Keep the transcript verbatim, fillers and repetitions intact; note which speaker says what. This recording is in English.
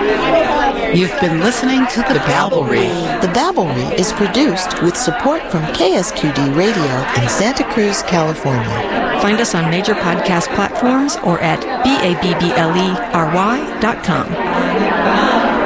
Speaker 1: You've been listening to The Babblery.
Speaker 2: The Babblery is produced with support from K S Q D Radio in Santa Cruz, California.
Speaker 3: Find us on major podcast platforms or at B A B B L E R Y dot com.